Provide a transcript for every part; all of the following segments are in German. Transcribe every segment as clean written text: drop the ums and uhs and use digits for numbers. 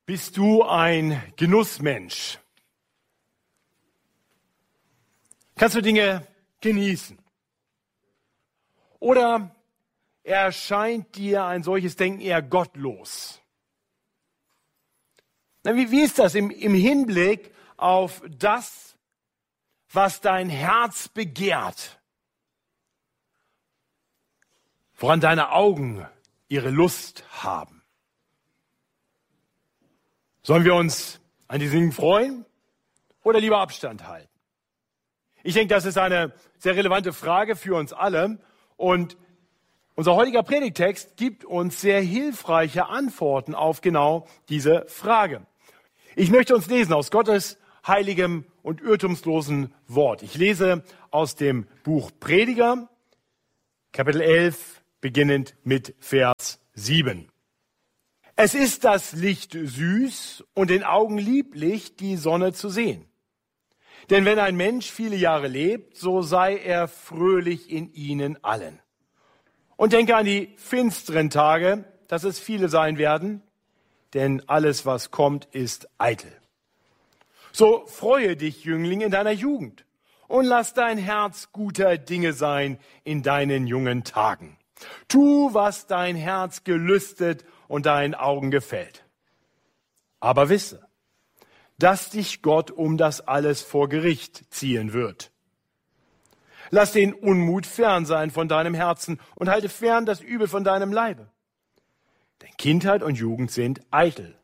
Bist du ein Genussmensch? Kannst du Dinge genießen? Oder erscheint dir ein solches Denken eher gottlos? Na, wie ist das im Hinblick auf das, was dein Herz begehrt? Woran deine Augen ihre Lust haben? Sollen wir uns an diesen Dingen freuen oder lieber Abstand halten? Ich denke, das ist eine sehr relevante Frage für uns alle. Und unser heutiger Predigtext gibt uns sehr hilfreiche Antworten auf genau diese Frage. Ich möchte uns lesen aus Gottes heiligem und irrtumslosen Wort. Ich lese aus dem Buch Prediger, Kapitel 11, beginnend mit Vers 7. Es ist das Licht süß und den Augen lieblich, die Sonne zu sehen. Denn wenn ein Mensch viele Jahre lebt, so sei er fröhlich in ihnen allen. Und denke an die finsteren Tage, dass es viele sein werden, denn alles, was kommt, ist eitel. So freue dich, Jüngling, in deiner Jugend und lass dein Herz guter Dinge sein in deinen jungen Tagen. Tu, was dein Herz gelüstet und deinen Augen gefällt. Aber wisse, dass dich Gott um das alles vor Gericht ziehen wird. Lass den Unmut fern sein von deinem Herzen und halte fern das Übel von deinem Leibe. Denn Kindheit und Jugend sind eitel.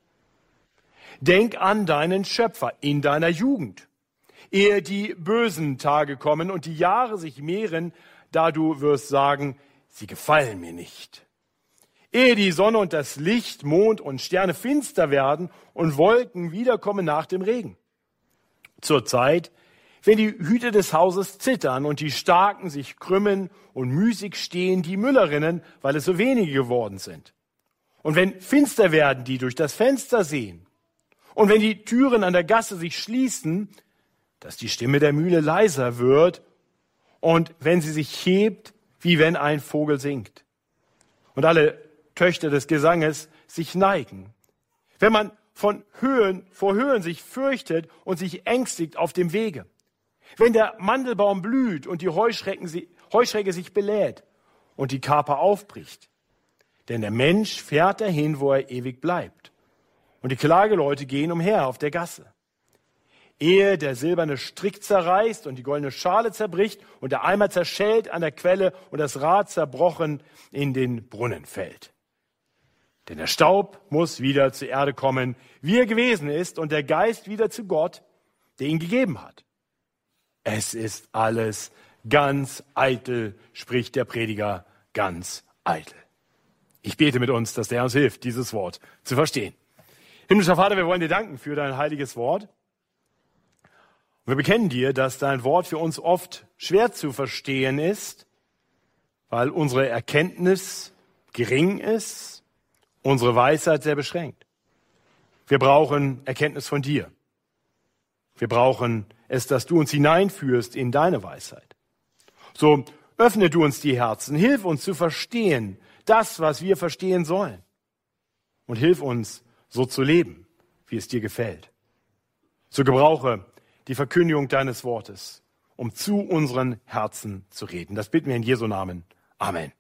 Denk an deinen Schöpfer in deiner Jugend, ehe die bösen Tage kommen und die Jahre sich mehren, da du wirst sagen, sie gefallen mir nicht. Ehe die Sonne und das Licht, Mond und Sterne finster werden und Wolken wiederkommen nach dem Regen. Zur Zeit, wenn die Hüte des Hauses zittern und die Starken sich krümmen und müßig stehen die Müllerinnen, weil es so wenige geworden sind. Und wenn finster werden die durch das Fenster sehen. Und wenn die Türen an der Gasse sich schließen, dass die Stimme der Mühle leiser wird und wenn sie sich hebt, wie wenn ein Vogel singt. Und alle Töchter des Gesanges sich neigen. Wenn man vor Höhen sich fürchtet und sich ängstigt auf dem Wege. Wenn der Mandelbaum blüht und die Heuschrecke sich belädt und die Kaper aufbricht. Denn der Mensch fährt dahin, wo er ewig bleibt. Und die Klageleute gehen umher auf der Gasse. Ehe der silberne Strick zerreißt und die goldene Schale zerbricht und der Eimer zerschellt an der Quelle und das Rad zerbrochen in den Brunnen fällt. Denn der Staub muss wieder zur Erde kommen, wie er gewesen ist, und der Geist wieder zu Gott, der ihn gegeben hat. Es ist alles ganz eitel, spricht der Prediger, ganz eitel. Ich bete mit uns, dass der Herr uns hilft, dieses Wort zu verstehen. Himmlischer Vater, wir wollen dir danken für dein heiliges Wort. Wir bekennen dir, dass dein Wort für uns oft schwer zu verstehen ist, weil unsere Erkenntnis gering ist, unsere Weisheit sehr beschränkt. Wir brauchen Erkenntnis von dir. Wir brauchen es, dass du uns hineinführst in deine Weisheit. So öffne du uns die Herzen, hilf uns zu verstehen, das, was wir verstehen sollen. Und hilf uns, so zu leben, wie es dir gefällt. So gebrauche die Verkündigung deines Wortes, um zu unseren Herzen zu reden. Das bitten wir in Jesu Namen. Amen.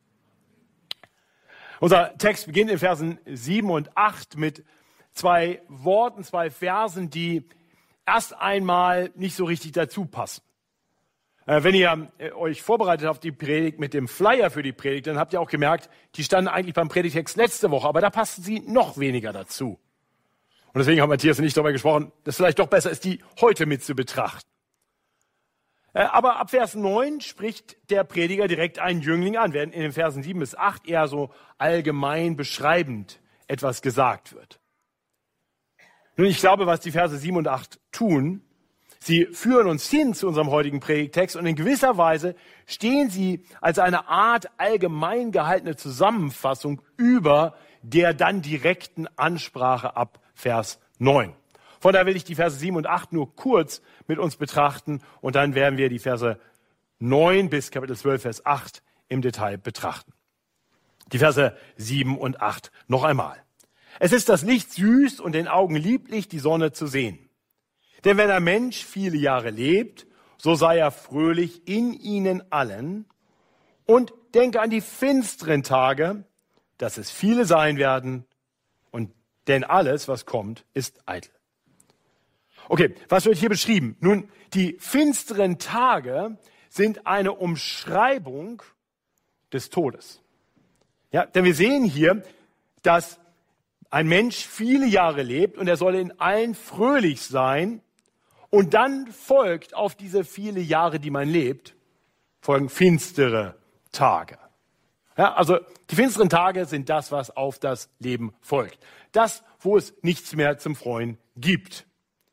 Unser Text beginnt in Versen 7 und 8 mit zwei Worten, zwei Versen, die erst einmal nicht so richtig dazu passen. Wenn ihr euch vorbereitet auf die Predigt mit dem Flyer für die Predigt, dann habt ihr auch gemerkt, die standen eigentlich beim Predigtext letzte Woche, aber da passten sie noch weniger dazu. Und deswegen haben Matthias und ich darüber gesprochen, dass es vielleicht doch besser ist, die heute mit zu betrachten. Aber ab Vers 9 spricht der Prediger direkt einen Jüngling an, während in den Versen 7 bis 8 eher so allgemein beschreibend etwas gesagt wird. Nun, ich glaube, was die Verse 7 und 8 tun, sie führen uns hin zu unserem heutigen Predigtext und in gewisser Weise stehen sie als eine Art allgemein gehaltene Zusammenfassung über der dann direkten Ansprache ab Vers 9. Von daher will ich die Verse 7 und 8 nur kurz mit uns betrachten und dann werden wir die Verse 9 bis Kapitel 12, Vers 8 im Detail betrachten. Die Verse 7 und 8 noch einmal. Es ist das Licht süß und den Augen lieblich, die Sonne zu sehen. Denn wenn ein Mensch viele Jahre lebt, so sei er fröhlich in ihnen allen und denke an die finsteren Tage, dass es viele sein werden, und denn alles, was kommt, ist eitel. Okay, was wird hier beschrieben? Nun, die finsteren Tage sind eine Umschreibung des Todes. Ja, denn wir sehen hier, dass ein Mensch viele Jahre lebt und er soll in allen fröhlich sein. Und dann folgt auf diese viele Jahre, die man lebt, folgen finstere Tage. Ja, also die finsteren Tage sind das, was auf das Leben folgt. Das, wo es nichts mehr zum Freuen gibt.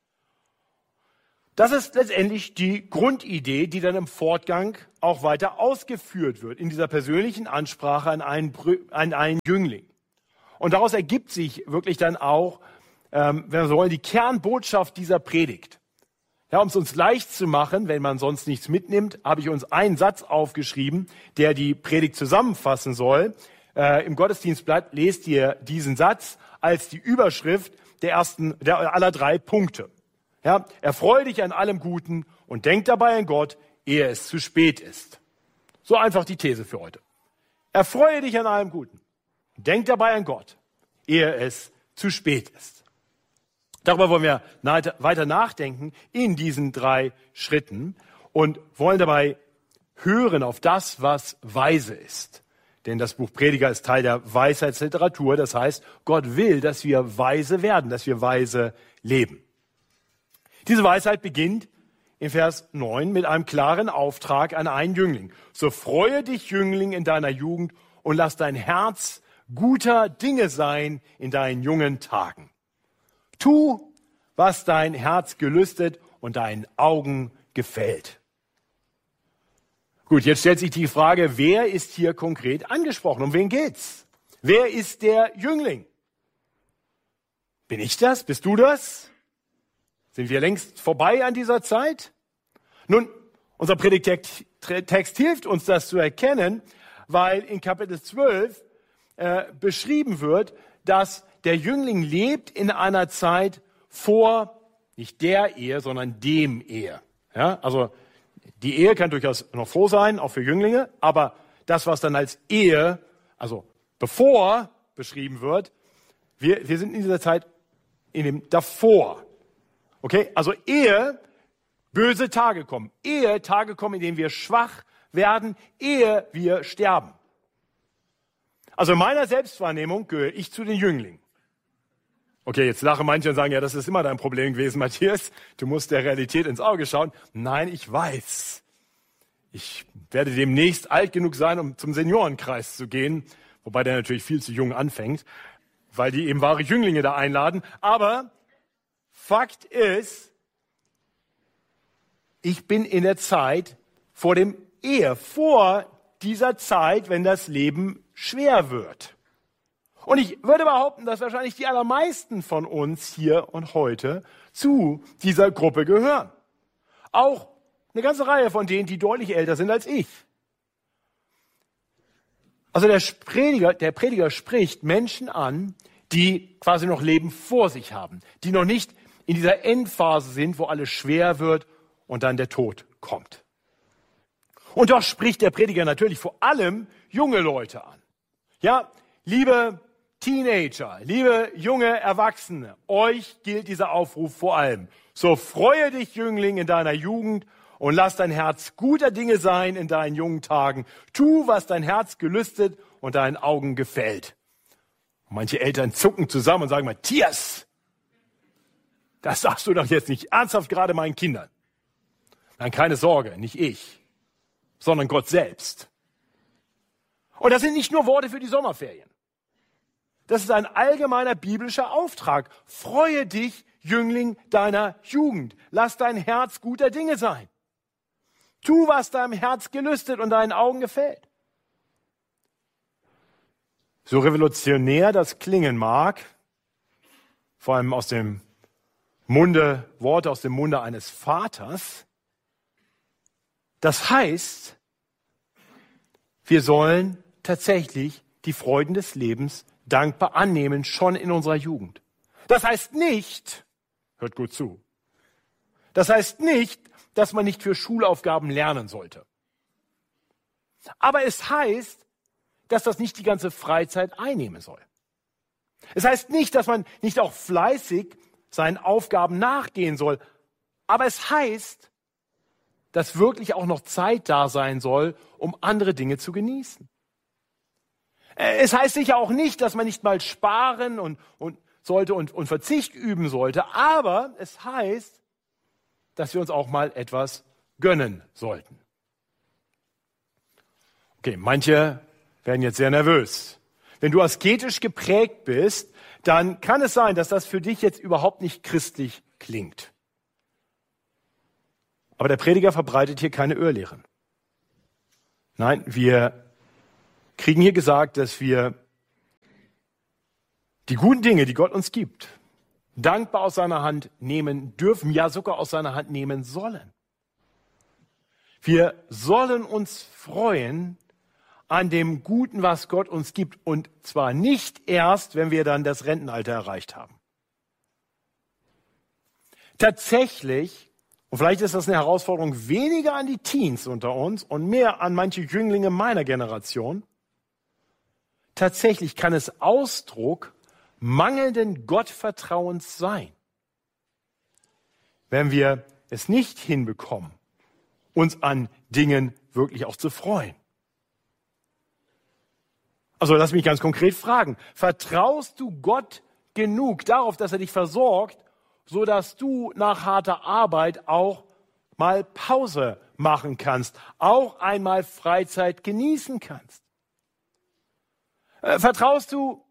Das ist letztendlich die Grundidee, die dann im Fortgang auch weiter ausgeführt wird, in dieser persönlichen Ansprache an einen Jüngling. Und daraus ergibt sich wirklich dann auch, wenn wir so wollen, die Kernbotschaft dieser Predigt. Ja, um es uns leicht zu machen, wenn man sonst nichts mitnimmt, habe ich uns einen Satz aufgeschrieben, der die Predigt zusammenfassen soll. Im Gottesdienstblatt lest ihr diesen Satz als die Überschrift aller 3 Punkte. Ja, erfreue dich an allem Guten und denk dabei an Gott, ehe es zu spät ist. So einfach die These für heute. Erfreue dich an allem Guten. Denk dabei an Gott, ehe es zu spät ist. Darüber wollen wir weiter nachdenken in diesen 3 Schritten und wollen dabei hören auf das, was weise ist. Denn das Buch Prediger ist Teil der Weisheitsliteratur. Das heißt, Gott will, dass wir weise werden, dass wir weise leben. Diese Weisheit beginnt in Vers 9 mit einem klaren Auftrag an einen Jüngling. So freue dich, Jüngling, in deiner Jugend und lass dein Herz guter Dinge sein in deinen jungen Tagen. Tu, was dein Herz gelüstet und deinen Augen gefällt. Gut, jetzt stellt sich die Frage, wer ist hier konkret angesprochen? Um wen geht's? Wer ist der Jüngling? Bin ich das? Bist du das? Sind wir längst vorbei an dieser Zeit? Nun, unser Predigtext hilft uns, das zu erkennen, weil in Kapitel 12 beschrieben wird, dass der Jüngling lebt in einer Zeit vor, nicht der Ehe, sondern dem Ehe. Ja, also die Ehe kann durchaus noch vor sein, auch für Jünglinge, aber das, was dann als Ehe, also bevor beschrieben wird, wir sind in dieser Zeit in dem davor. Okay, also ehe böse Tage kommen, ehe Tage kommen, in denen wir schwach werden, ehe wir sterben. Also in meiner Selbstwahrnehmung gehöre ich zu den Jünglingen. Okay, jetzt lachen manche und sagen, ja, das ist immer dein Problem gewesen, Matthias. Du musst der Realität ins Auge schauen. Nein, ich weiß. Ich werde demnächst alt genug sein, um zum Seniorenkreis zu gehen, wobei der natürlich viel zu jung anfängt, weil die eben wahre Jünglinge da einladen. Aber Fakt ist, ich bin in der Zeit vor dem Ehe, vor dieser Zeit, wenn das Leben schwer wird. Und ich würde behaupten, dass wahrscheinlich die allermeisten von uns hier und heute zu dieser Gruppe gehören. Auch eine ganze Reihe von denen, die deutlich älter sind als ich. Also der Prediger spricht Menschen an, die quasi noch Leben vor sich haben, die noch nicht in dieser Endphase sind, wo alles schwer wird und dann der Tod kommt. Und doch spricht der Prediger natürlich vor allem junge Leute an. Ja, liebe Teenager, liebe junge Erwachsene, euch gilt dieser Aufruf vor allem. So freue dich, Jüngling, in deiner Jugend und lass dein Herz guter Dinge sein in deinen jungen Tagen. Tu, was dein Herz gelüstet und deinen Augen gefällt. Und manche Eltern zucken zusammen und sagen, Matthias, das sagst du doch jetzt nicht ernsthaft gerade meinen Kindern. Nein, keine Sorge, nicht ich, sondern Gott selbst. Und das sind nicht nur Worte für die Sommerferien. Das ist ein allgemeiner biblischer Auftrag. Freue dich, Jüngling deiner Jugend. Lass dein Herz guter Dinge sein. Tu, was deinem Herz gelüstet und deinen Augen gefällt. So revolutionär das klingen mag, vor allem Worte aus dem Munde eines Vaters, das heißt, wir sollen tatsächlich die Freuden des Lebens dankbar annehmen, schon in unserer Jugend. Das heißt nicht, hört gut zu, das heißt nicht, dass man nicht für Schulaufgaben lernen sollte. Aber es heißt, dass das nicht die ganze Freizeit einnehmen soll. Es heißt nicht, dass man nicht auch fleißig seinen Aufgaben nachgehen soll. Aber es heißt, dass wirklich auch noch Zeit da sein soll, um andere Dinge zu genießen. Es heißt sicher auch nicht, dass man nicht mal sparen und sollte und Verzicht üben sollte. Aber es heißt, dass wir uns auch mal etwas gönnen sollten. Okay, manche werden jetzt sehr nervös. Wenn du asketisch geprägt bist, dann kann es sein, dass das für dich jetzt überhaupt nicht christlich klingt. Aber der Prediger verbreitet hier keine Irrlehren. Nein, wir kriegen hier gesagt, dass wir die guten Dinge, die Gott uns gibt, dankbar aus seiner Hand nehmen dürfen, ja sogar aus seiner Hand nehmen sollen. Wir sollen uns freuen an dem Guten, was Gott uns gibt, und zwar nicht erst, wenn wir dann das Rentenalter erreicht haben. Tatsächlich, und vielleicht ist das eine Herausforderung weniger an die Teens unter uns und mehr an manche Jünglinge meiner Generation, tatsächlich kann es Ausdruck mangelnden Gottvertrauens sein, wenn wir es nicht hinbekommen, uns an Dingen wirklich auch zu freuen. Also lass mich ganz konkret fragen, vertraust du Gott genug darauf, dass er dich versorgt, so dass du nach harter Arbeit auch mal Pause machen kannst, auch einmal Freizeit genießen kannst? Vertraust du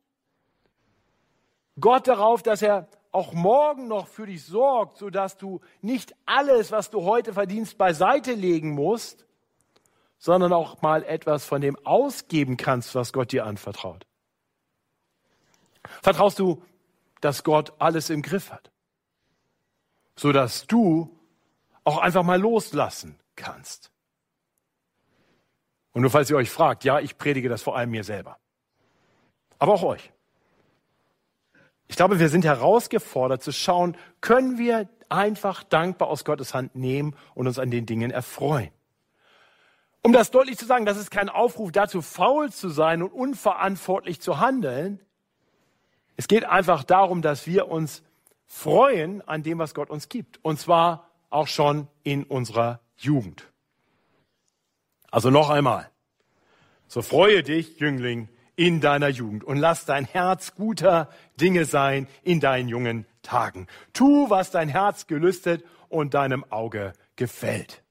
Gott darauf, dass er auch morgen noch für dich sorgt, so dass du nicht alles, was du heute verdienst, beiseite legen musst, sondern auch mal etwas von dem ausgeben kannst, was Gott dir anvertraut? Vertraust du, dass Gott alles im Griff hat, sodass du auch einfach mal loslassen kannst? Und nur falls ihr euch fragt, ja, ich predige das vor allem mir selber, aber auch euch. Ich glaube, wir sind herausgefordert zu schauen, können wir einfach dankbar aus Gottes Hand nehmen und uns an den Dingen erfreuen. Um das deutlich zu sagen, das ist kein Aufruf dazu, faul zu sein und unverantwortlich zu handeln. Es geht einfach darum, dass wir uns freuen an dem, was Gott uns gibt. Und zwar auch schon in unserer Jugend. Also noch einmal. So freue dich, Jüngling, in deiner Jugend und lass dein Herz guter Dinge sein in deinen jungen Tagen. Tu, was dein Herz gelüstet und deinem Auge gefällt.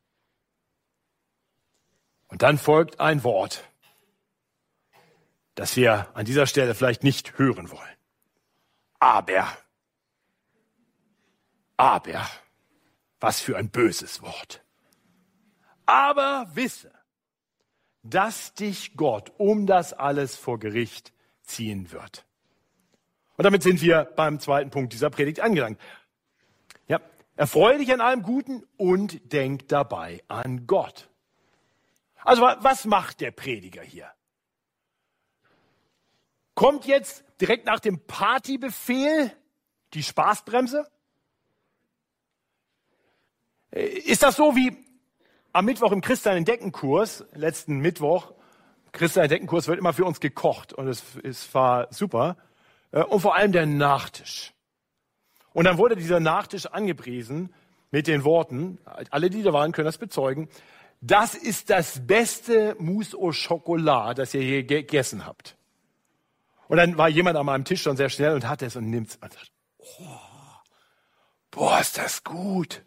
Und dann folgt ein Wort, das wir an dieser Stelle vielleicht nicht hören wollen. Aber, was für ein böses Wort. Aber wisse, dass dich Gott um das alles vor Gericht ziehen wird. Und damit sind wir beim zweiten Punkt dieser Predigt angelangt. Ja, erfreue dich an allem Guten und denk dabei an Gott. Also was macht der Prediger hier? Kommt jetzt direkt nach dem Partybefehl die Spaßbremse? Ist das so wie am Mittwoch im Christian-Entdecken-Kurs, letzten Mittwoch? Christian-Entdecken-Kurs wird immer für uns gekocht und es war super. Und vor allem der Nachtisch. Und dann wurde dieser Nachtisch angepriesen mit den Worten, alle, die da waren, können das bezeugen, das ist das beste Mousse au Chocolat, das ihr je gegessen habt. Und dann war jemand an meinem Tisch schon sehr schnell und hat es und nimmt es und sagt, oh, boah, ist das gut.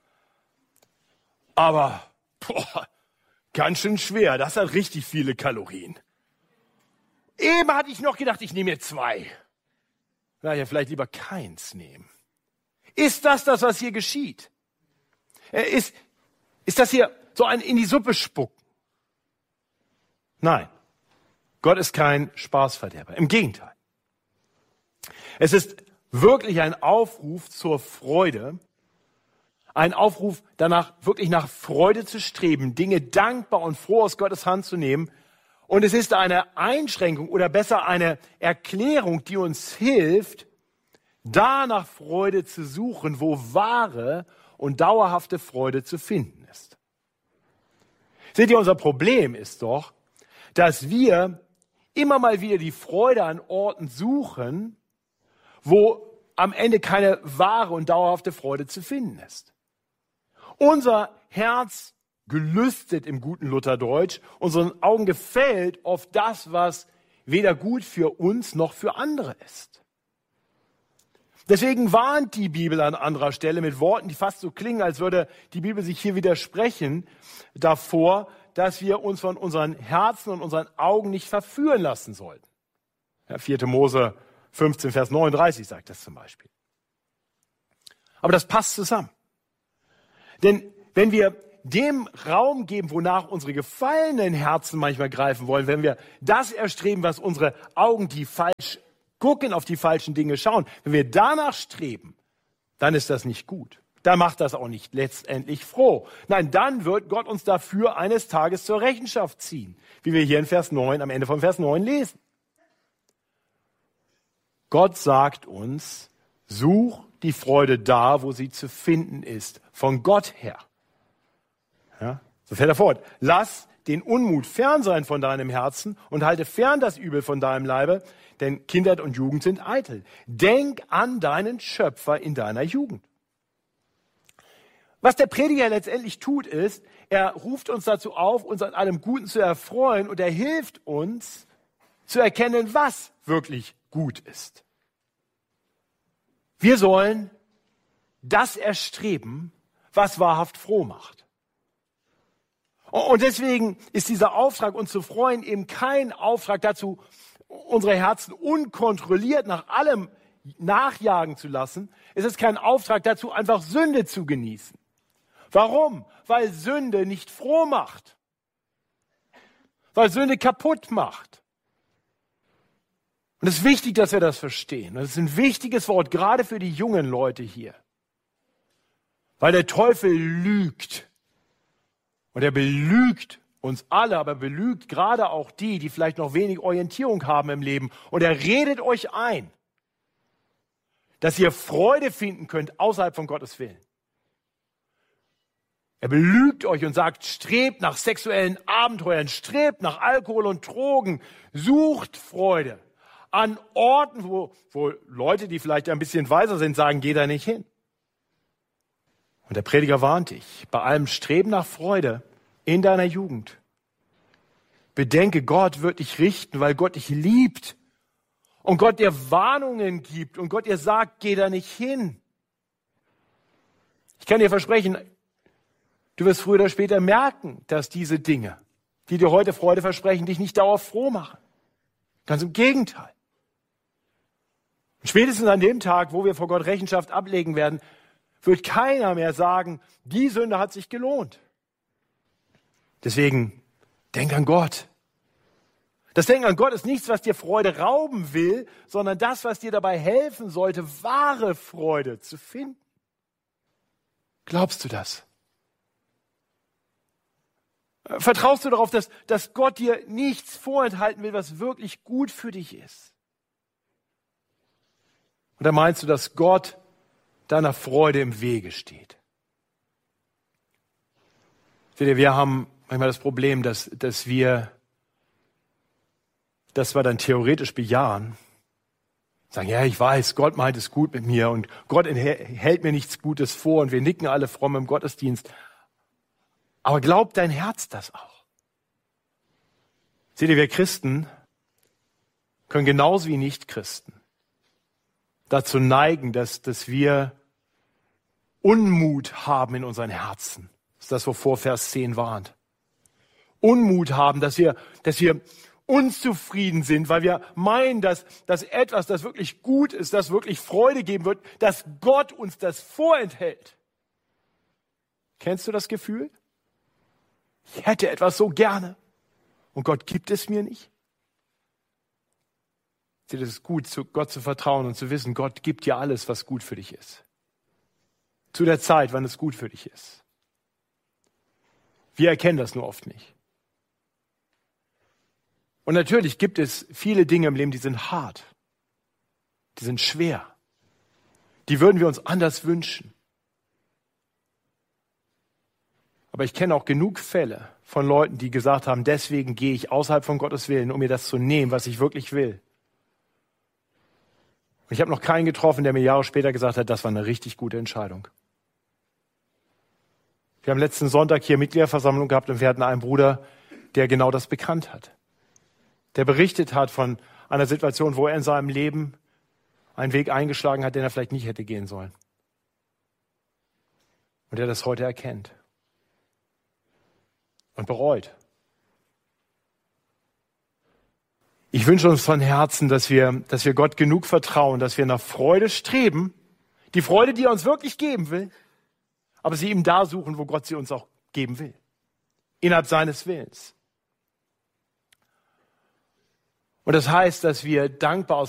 Aber, boah, ganz schön schwer, das hat richtig viele Kalorien. Eben hatte ich noch gedacht, ich nehme mir 2. Naja, vielleicht lieber keins nehmen. Ist das, was hier geschieht? Ist das hier so ein in die Suppe spucken? Nein, Gott ist kein Spaßverderber. Im Gegenteil. Es ist wirklich ein Aufruf zur Freude, ein Aufruf danach, wirklich nach Freude zu streben, Dinge dankbar und froh aus Gottes Hand zu nehmen Und es ist eine Einschränkung oder besser eine Erklärung, die uns hilft, da nach Freude zu suchen, wo wahre und dauerhafte Freude zu finden ist. Seht ihr, unser Problem ist doch, dass wir immer mal wieder die Freude an Orten suchen, wo am Ende keine wahre und dauerhafte Freude zu finden ist. Unser Herz gelüstet im guten Lutherdeutsch, unseren Augen gefällt oft das, was weder gut für uns noch für andere ist. Deswegen warnt die Bibel an anderer Stelle mit Worten, die fast so klingen, als würde die Bibel sich hier widersprechen, davor, dass wir uns von unseren Herzen und unseren Augen nicht verführen lassen sollten. Ja, 4. Mose 15, Vers 39 sagt das zum Beispiel. Aber das passt zusammen. Denn wenn wir dem Raum geben, wonach unsere gefallenen Herzen manchmal greifen wollen, wenn wir das erstreben, was unsere Augen, die falsch gucken, auf die falschen Dinge schauen, wenn wir danach streben, dann ist das nicht gut. Dann macht das auch nicht letztendlich froh. Nein, dann wird Gott uns dafür eines Tages zur Rechenschaft ziehen, wie wir hier in Vers 9, am Ende von Vers 9 lesen. Gott sagt uns, such die Freude da, wo sie zu finden ist, von Gott her. Ja, so fährt er fort. Lass den Unmut fern sein von deinem Herzen und halte fern das Übel von deinem Leibe, denn Kindheit und Jugend sind eitel. Denk an deinen Schöpfer in deiner Jugend. Was der Prediger letztendlich tut, ist, er ruft uns dazu auf, uns an allem Guten zu erfreuen und er hilft uns zu erkennen, was wirklich gut ist. Wir sollen das erstreben, was wahrhaft froh macht. Und deswegen ist dieser Auftrag, uns zu freuen, eben kein Auftrag dazu, unsere Herzen unkontrolliert nach allem nachjagen zu lassen. Es ist kein Auftrag dazu, einfach Sünde zu genießen. Warum? Weil Sünde nicht froh macht. Weil Sünde kaputt macht. Und es ist wichtig, dass wir das verstehen. Das ist ein wichtiges Wort, gerade für die jungen Leute hier. Weil der Teufel lügt. Und er belügt uns alle, aber belügt gerade auch die vielleicht noch wenig Orientierung haben im Leben. Und er redet euch ein, dass ihr Freude finden könnt außerhalb von Gottes Willen. Er belügt euch und sagt, strebt nach sexuellen Abenteuern, strebt nach Alkohol und Drogen, sucht Freude an Orten, wo Leute, die vielleicht ein bisschen weiser sind, sagen, geh da nicht hin. Und der Prediger warnt dich, bei allem Streben nach Freude in deiner Jugend. Bedenke, Gott wird dich richten, weil Gott dich liebt und Gott dir Warnungen gibt und Gott dir sagt, geh da nicht hin. Ich kann dir versprechen, du wirst früher oder später merken, dass diese Dinge, die dir heute Freude versprechen, dich nicht dauerhaft froh machen. Ganz im Gegenteil. Und spätestens an dem Tag, wo wir vor Gott Rechenschaft ablegen werden, wird keiner mehr sagen, die Sünde hat sich gelohnt. Deswegen, denk an Gott. Das Denken an Gott ist nichts, was dir Freude rauben will, sondern das, was dir dabei helfen sollte, wahre Freude zu finden. Glaubst du das? Vertraust du darauf, dass Gott dir nichts vorenthalten will, was wirklich gut für dich ist? Oder meinst du, dass Gott deiner Freude im Wege steht? Seht ihr, wir haben manchmal das Problem, dass wir das zwar dann theoretisch bejahen, sagen, ja, ich weiß, Gott meint es gut mit mir und Gott hält mir nichts Gutes vor und wir nicken alle fromm im Gottesdienst. Aber glaubt dein Herz das auch? Seht ihr, wir Christen können genauso wie Nichtchristen dazu neigen, dass wir Unmut haben in unseren Herzen. Das ist das, wovor Vers 10 warnt. Unmut haben, dass wir unzufrieden sind, weil wir meinen, dass etwas, das wirklich gut ist, das wirklich Freude geben wird, dass Gott uns das vorenthält. Kennst du das Gefühl? Ich hätte etwas so gerne und Gott gibt es mir nicht. Es ist gut, zu Gott zu vertrauen und zu wissen, Gott gibt dir alles, was gut für dich ist. Zu der Zeit, wann es gut für dich ist. Wir erkennen das nur oft nicht. Und natürlich gibt es viele Dinge im Leben, die sind hart, die sind schwer. Die würden wir uns anders wünschen. Aber ich kenne auch genug Fälle von Leuten, die gesagt haben, deswegen gehe ich außerhalb von Gottes Willen, um mir das zu nehmen, was ich wirklich will. Und ich habe noch keinen getroffen, der mir Jahre später gesagt hat, das war eine richtig gute Entscheidung. Wir haben letzten Sonntag hier Mitgliederversammlung gehabt und wir hatten einen Bruder, der genau das bekannt hat. Der berichtet hat von einer Situation, wo er in seinem Leben einen Weg eingeschlagen hat, den er vielleicht nicht hätte gehen sollen. Und der das heute erkennt und bereut. Ich wünsche uns von Herzen, dass wir Gott genug vertrauen, dass wir nach Freude streben, die Freude, die er uns wirklich geben will, aber sie ihm da suchen, wo Gott sie uns auch geben will, innerhalb seines Willens. Und das heißt, dass wir dankbar aus